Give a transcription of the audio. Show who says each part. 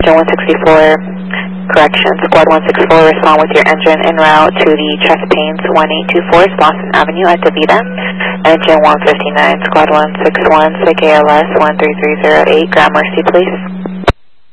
Speaker 1: Engine 164, correction, Squad 164, respond with your engine en route to the chest pains 1824 Slauson Avenue at DeVita. Engine 159, Squad 161, SIG ALS 13308, ground mercy please.